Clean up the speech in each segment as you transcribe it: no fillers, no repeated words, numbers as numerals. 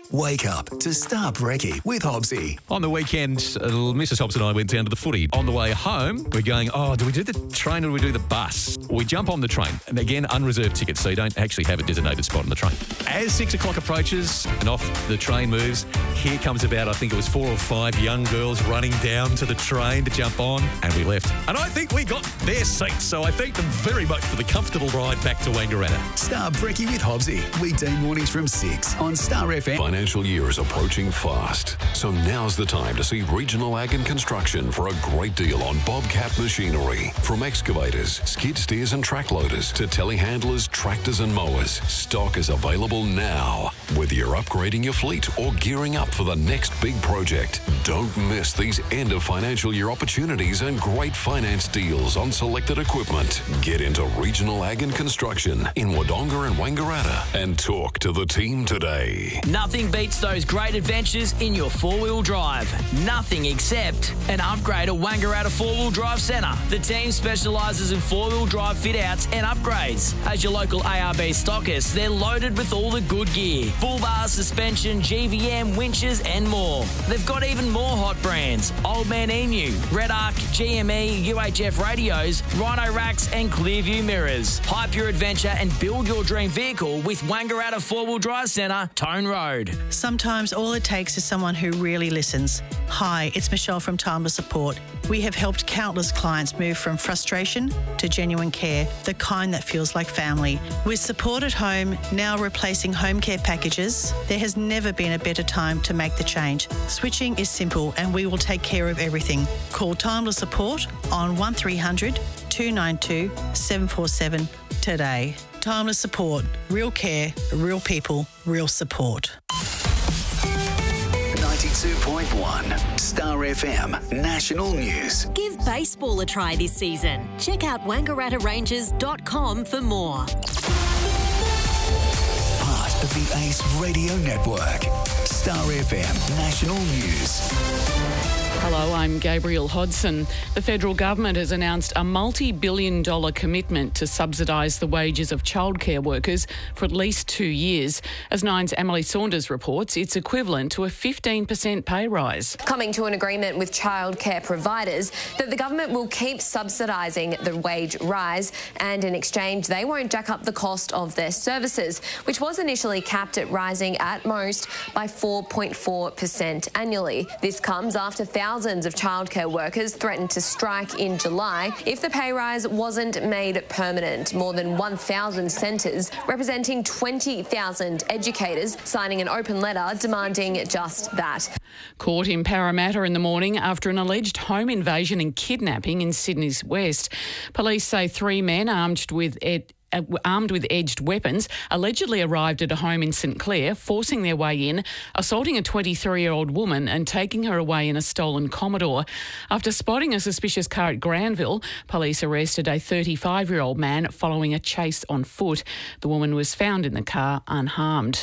Wake up to Star Brekkie with Hobbsy. On the weekend, Mrs. Hobbs and I went down to the footy. On the way home, we're going, do we do the train or do we do the bus? We jump on the train. And again, unreserved tickets, so you don't actually have a designated spot on the train. As 6 o'clock approaches and off the train moves, here comes about, I think it was 4 or 5 young girls running down to the train to jump on, and we left. And I think we got their seats, so I thank them very much for the comfortable ride back to Wangaratta. Star Brekkie with Hobbsy. Weekday mornings from 6 on Star FM. Financial year is approaching fast, so now's the time to see Regional Ag and Construction for a great deal on Bobcat machinery. From excavators, skid steers and track loaders to telehandlers, tractors and mowers, stock is available now. Whether you're upgrading your fleet or gearing up for the next big project, don't miss these end of financial year opportunities and great finance deals on selected equipment. Get into Regional Ag and Construction in Wodonga and Wangaratta and talk to the team today. Nothing beats those great adventures in your four-wheel drive. Nothing except an upgrade at Wangaratta Four-Wheel Drive Centre. The team specialises in four-wheel drive fit-outs and upgrades. As your local ARB stockist, they're loaded with all the good gear. Bull bars, suspension, GVM, winches and more. They've got even more hot brands. Old Man Emu, Red Arc, GME, UHF radios, Rhino racks and Clearview mirrors. Hype your adventure and build your dream vehicle with Wangaratta Four-Wheel Drive Centre, Tone Road. Sometimes all it takes is someone who really listens. Hi, it's Michelle from Timeless Support. We have helped countless clients move from frustration to genuine care, the kind that feels like family. With Support at Home now replacing home care packages, there has never been a better time to make the change. Switching is simple and we will take care of everything. Call Timeless Support on 1300 292 747 today. Timeless Support. Real care, real people, real support. 92.1 Star FM National News. Give baseball a try this season. Check out wangarattaranges.com for more. Part of the Ace Radio Network. Star FM National News. Hello, I'm Gabrielle Hodson. The federal government has announced a multi-billion-dollar commitment to subsidise the wages of childcare workers for at least 2 years. As Nine's Emily Saunders reports, it's equivalent to a 15% pay rise. Coming to an agreement with childcare providers that the government will keep subsidising the wage rise, and in exchange they won't jack up the cost of their services, which was initially capped at rising at most by 4.4% annually. This comes after thousands of childcare workers threatened to strike in July if the pay rise wasn't made permanent. More than 1,000 centres representing 20,000 educators signing an open letter demanding just that. Caught in Parramatta in the morning after an alleged home invasion and kidnapping in Sydney's west. Police say 3 men armed with edged weapons allegedly arrived at a home in St Clair, forcing their way in, assaulting a 23-year-old woman and taking her away in a stolen Commodore. After spotting a suspicious car at Granville, police arrested a 35-year-old man following a chase on foot. The woman was found in the car unharmed.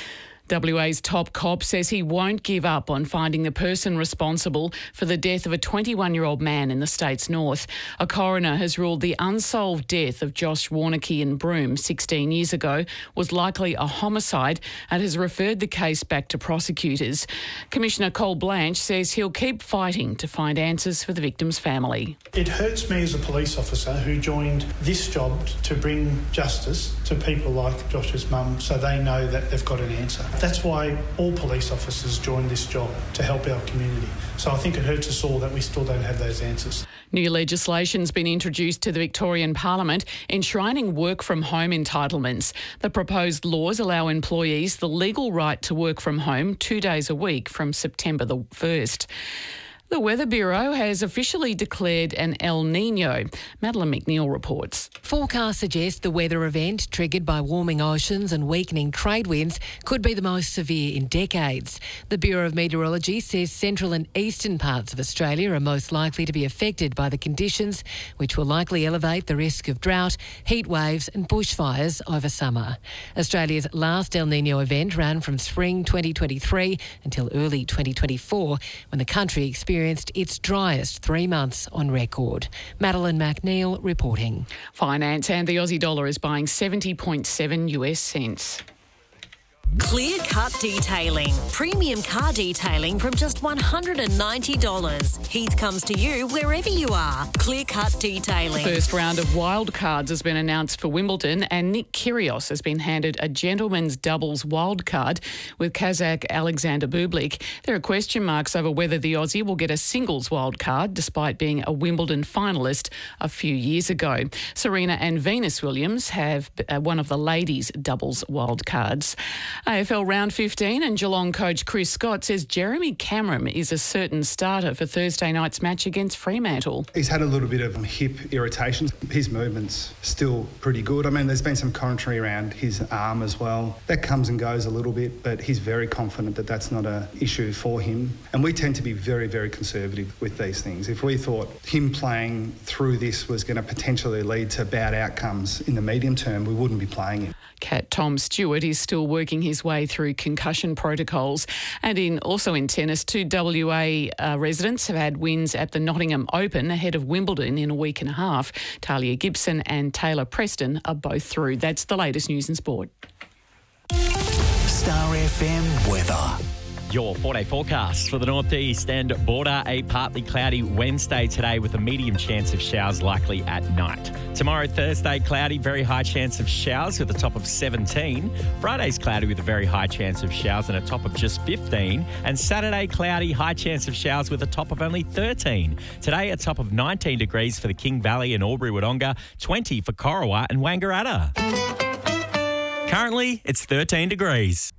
WA's top cop says he won't give up on finding the person responsible for the death of a 21-year-old man in the state's north. A coroner has ruled the unsolved death of Josh Warneke in Broome 16 years ago was likely a homicide and has referred the case back to prosecutors. Commissioner Cole Blanche says he'll keep fighting to find answers for the victim's family. It hurts me as a police officer who joined this job to bring justice to people like Josh's mum so they know that they've got an answer. That's why all police officers join this job, to help our community. So I think it hurts us all that we still don't have those answers. New legislation's been introduced to the Victorian Parliament enshrining work-from-home entitlements. The proposed laws allow employees the legal right to work from home 2 days a week from September the 1st. The Weather Bureau has officially declared an El Niño. Madeline McNeil reports. Forecasts suggest the weather event, triggered by warming oceans and weakening trade winds, could be the most severe in decades. The Bureau of Meteorology says central and eastern parts of Australia are most likely to be affected by the conditions, which will likely elevate the risk of drought, heat waves and bushfires over summer. Australia's last El Niño event ran from spring 2023 until early 2024, when the country experienced its driest 3 months on record. Madeline McNeil reporting. Finance and the Aussie dollar is buying 70.7 US cents. Clear Cut Detailing. Premium car detailing from just $190. Heath comes to you wherever you are. Clear Cut Detailing. First round of wild cards has been announced for Wimbledon, and Nick Kyrgios has been handed a gentleman's doubles wild card with Kazakh Alexander Bublik. There are question marks over whether the Aussie will get a singles wild card, despite being a Wimbledon finalist a few years ago. Serena and Venus Williams have one of the ladies' doubles wild cards. AFL round 15, and Geelong coach Chris Scott says Jeremy Cameron is a certain starter for Thursday night's match against Fremantle. He's had a little bit of hip irritation. His movement's still pretty good. I mean, there's been some commentary around his arm as well. That comes and goes a little bit, but he's very confident that that's not an issue for him. And we tend to be very, very conservative with these things. If we thought him playing through this was going to potentially lead to bad outcomes in the medium term, we wouldn't be playing him. Cat Tom Stewart is still working his way through concussion protocols. And also in tennis, 2 WA residents have had wins at the Nottingham Open ahead of Wimbledon in a week and a half. Talia Gibson and Taylor Preston are both through. That's the latest news and sport. Star FM weather. Your 4-day forecast for the northeast and border. A partly cloudy Wednesday today with a medium chance of showers likely at night. Tomorrow, Thursday, cloudy, very high chance of showers with a top of 17. Friday's cloudy with a very high chance of showers and a top of just 15. And Saturday, cloudy, high chance of showers with a top of only 13. Today, a top of 19 degrees for the King Valley and Albury-Wodonga, 20 for Corowa and Wangaratta. Currently, it's 13 degrees.